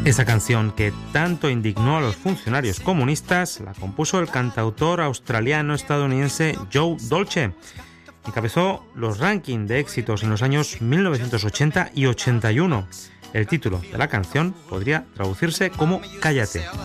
Esa canción que tanto indignó a los funcionarios comunistas la compuso el cantautor australiano-estadounidense Joe Dolce. Encabezó los rankings de éxitos en los años 1980 y 81. El título de la canción podría traducirse como Cállate.